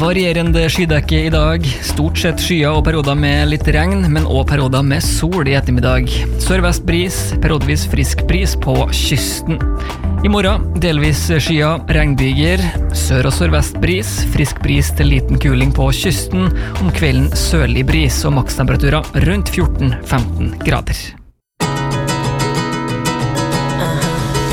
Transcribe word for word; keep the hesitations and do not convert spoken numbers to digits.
Varierende skydekke I dag, stort sett skyer og perioder med litt regn, men også perioder med sol I ettermiddag. Sørvest bris, periodevis frisk bris på kysten. I morgen, delvis skyer, regnbyger, sør- og sørvest bris, frisk bris til liten kuling på kysten, om kvelden sørlig bris og makstemperaturer rundt fjorten til femten grader.